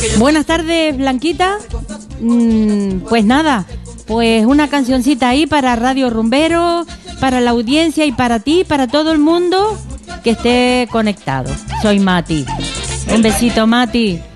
Buenas tardes, Blanquita. Pues nada, pues una cancioncita ahí para Radio Rumbero, para la audiencia y para ti, para todo el mundo que esté conectado. Soy Mati. Un besito, Mati.